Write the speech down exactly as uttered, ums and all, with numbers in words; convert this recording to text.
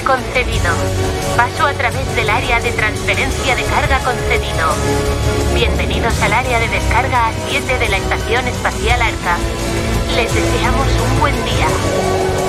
concedido. Paso a través del área de transferencia de carga concedido. Bienvenidos al área de descarga A siete de la Estación Espacial Arca. Les deseamos un buen día.